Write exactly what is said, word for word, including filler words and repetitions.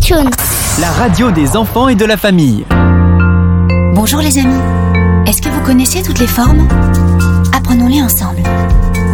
Neptune, la radio des enfants et de la famille. Bonjour les amis, est-ce que vous connaissez toutes les formes ? Apprenons-les ensemble.